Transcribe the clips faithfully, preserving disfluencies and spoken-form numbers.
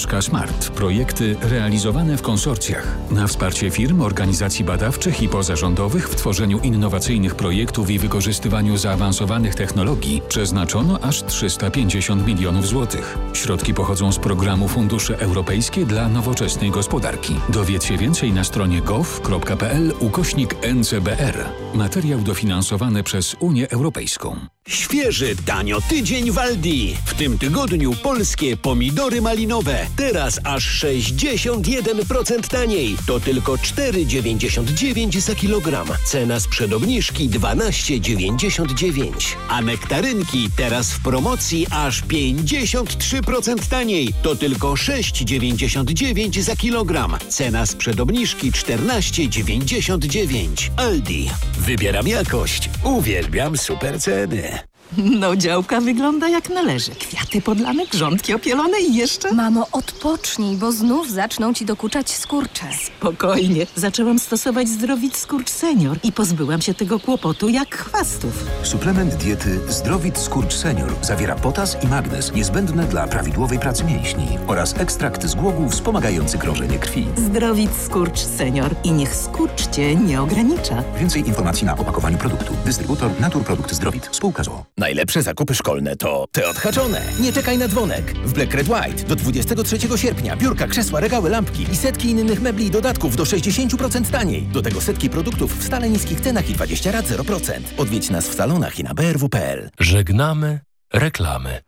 Mieszka Smart. Projekty realizowane w konsorcjach. Na wsparcie firm, organizacji badawczych i pozarządowych w tworzeniu innowacyjnych projektów i wykorzystywaniu zaawansowanych technologii przeznaczono aż trzysta pięćdziesiąt milionów złotych. Środki pochodzą z programu Fundusze Europejskie dla Nowoczesnej Gospodarki. Dowiedz się więcej na stronie gov.pl ukośnik N C B R. Materiał dofinansowany przez Unię Europejską. Świeży tanio tydzień w Aldi. W tym tygodniu polskie pomidory malinowe. Teraz aż sześćdziesiąt jeden procent taniej. To tylko cztery dziewięćdziesiąt dziewięć za kilogram. Cena sprzed obniżki dwanaście dziewięćdziesiąt dziewięć. A nektarynki teraz w promocji aż pięćdziesiąt trzy procent taniej. To tylko sześć dziewięćdziesiąt dziewięć za kilogram. Cena sprzed obniżki czternaście dziewięćdziesiąt dziewięć. Aldi. Wybieram jakość. Uwielbiam super ceny. No, działka wygląda jak należy. Kwiaty podlane, grządki opielone i jeszcze... Mamo, odpocznij, bo znów zaczną ci dokuczać skurcze. Spokojnie. Zaczęłam stosować Zdrowit Skurcz Senior i pozbyłam się tego kłopotu jak chwastów. Suplement diety Zdrowit Skurcz Senior zawiera potas i magnez niezbędne dla prawidłowej pracy mięśni oraz ekstrakt z głogów wspomagający krążenie krwi. Zdrowit Skurcz Senior i niech skurcz cię nie ogranicza. Więcej informacji na opakowaniu produktu. Dystrybutor Naturprodukt Zdrowit. Spółka z o o. Najlepsze zakupy szkolne to te odhaczone. Nie czekaj na dzwonek. W Black Red White do dwudziestego trzeciego sierpnia biurka, krzesła, regały, lampki i setki innych mebli i dodatków do sześćdziesiąt procent taniej. Do tego setki produktów w stale niskich cenach i dwadzieścia rat zero procent. Odwiedź nas w salonach i na b r w kropka p l. Żegnamy reklamy.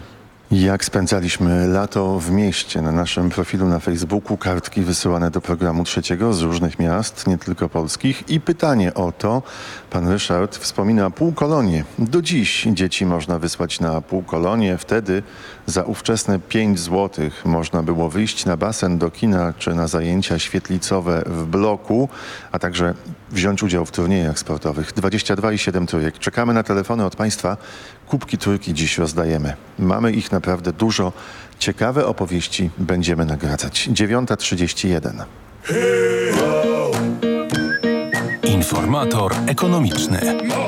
Jak spędzaliśmy lato w mieście? Na naszym profilu na Facebooku kartki wysyłane do programu trzeciego z różnych miast, nie tylko polskich. I pytanie o to, pan Ryszard wspomina półkolonie. Do dziś dzieci można wysłać na półkolonie. Wtedy za ówczesne pięć złotych można było wyjść na basen, do kina czy na zajęcia świetlicowe w bloku, a także wziąć udział w turniejach sportowych. dwadzieścia dwa i siedem trójek. Czekamy na telefony od państwa. Kubki trójki dziś rozdajemy. Mamy ich naprawdę dużo. Ciekawe opowieści będziemy nagradzać. dziewiąta trzydzieści jeden. Informator ekonomiczny.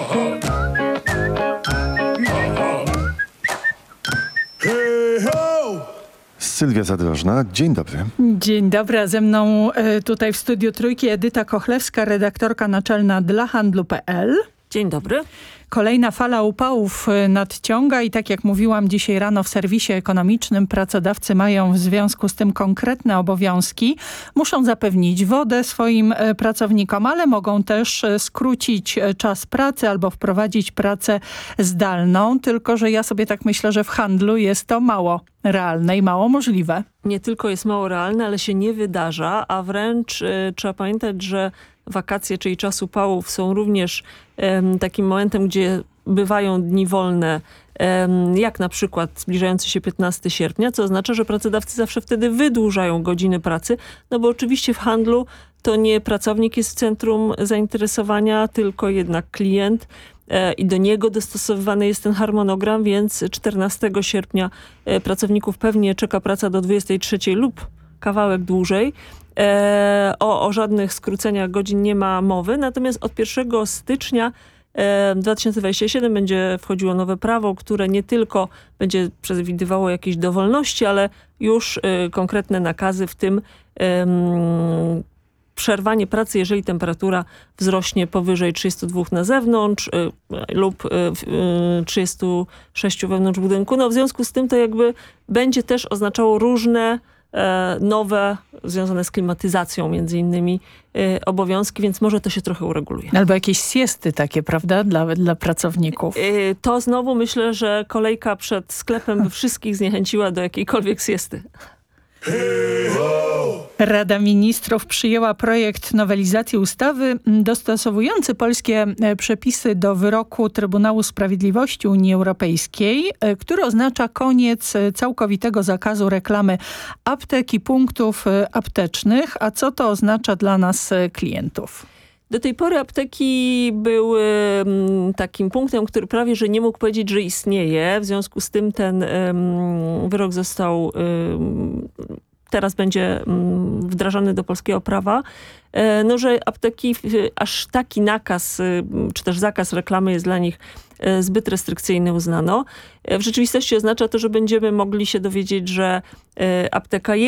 Sylwia Zadrożna, dzień dobry. Dzień dobry, a ze mną y, tutaj w studiu Trójki Edyta Kochlewska, redaktorka naczelna dla handlu kropka p l. Dzień dobry. Kolejna fala upałów nadciąga i tak jak mówiłam dzisiaj rano w serwisie ekonomicznym, pracodawcy mają w związku z tym konkretne obowiązki. Muszą zapewnić wodę swoim pracownikom, ale mogą też skrócić czas pracy albo wprowadzić pracę zdalną. Tylko że ja sobie tak myślę, że w handlu jest to mało realne i mało możliwe. Nie tylko jest mało realne, ale się nie wydarza, a wręcz y, trzeba pamiętać, że wakacje, czyli czas upałów są również um, takim momentem, gdzie bywają dni wolne, um, jak na przykład zbliżający się piętnastego sierpnia, co oznacza, że pracodawcy zawsze wtedy wydłużają godziny pracy, no bo oczywiście w handlu to nie pracownik jest w centrum zainteresowania, tylko jednak klient e, i do niego dostosowywany jest ten harmonogram, więc czternastego sierpnia e, pracowników pewnie czeka praca do dwudziestej trzeciej lub kawałek dłużej. E, o, o żadnych skróceniach godzin nie ma mowy, natomiast od pierwszego stycznia e, dwa tysiące dwudziestego siódmego będzie wchodziło nowe prawo, które nie tylko będzie przewidywało jakieś dowolności, ale już e, konkretne nakazy, w tym e, przerwanie pracy, jeżeli temperatura wzrośnie powyżej trzydziestu dwóch na zewnątrz y, lub y, y, trzydziestu sześciu wewnątrz budynku. No w związku z tym to jakby będzie też oznaczało różne e, nowe, związane z klimatyzacją między innymi e, obowiązki, więc może to się trochę ureguluje. Albo jakieś siesty takie, prawda, dla, dla pracowników. E, to znowu myślę, że kolejka przed sklepem by wszystkich zniechęciła do jakiejkolwiek siesty. Rada Ministrów przyjęła projekt nowelizacji ustawy dostosowujący polskie przepisy do wyroku Trybunału Sprawiedliwości Unii Europejskiej, który oznacza koniec całkowitego zakazu reklamy aptek i punktów aptecznych. A co to oznacza dla nas klientów? Do tej pory apteki były takim punktem, który prawie że nie mógł powiedzieć, że istnieje. W związku z tym ten um, wyrok został um, teraz będzie um, wdrażany do polskiego prawa. E, no, że apteki, aż taki nakaz, czy też zakaz reklamy jest dla nich e, zbyt restrykcyjny uznano. E, w rzeczywistości oznacza to, że będziemy mogli się dowiedzieć, że e, apteka jest